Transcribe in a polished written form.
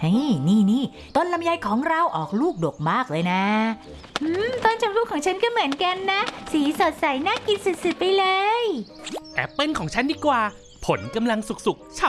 เฮ้ยนี่ต้นลำไยของเราออกลูกดกมากเลยนะต้นชมพู่ของฉันก็เหมือนกันนะสีสดใสน่ากินสุดๆไปเลยแอปเปิลของฉันดีกว่าผลกำลังสุกๆฉ่